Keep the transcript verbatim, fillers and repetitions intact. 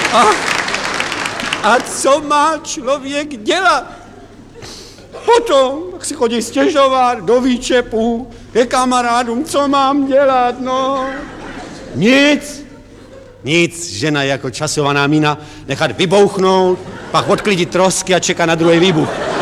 A, a co má člověk dělat? Potom si chodí stěžovat do výčepu, ke kamarádům, co mám dělat, no. Nic. Nic, žena je jako časovaná mína, nechat vybouchnout, pak odklidit trosky a čeká na druhý výbuch.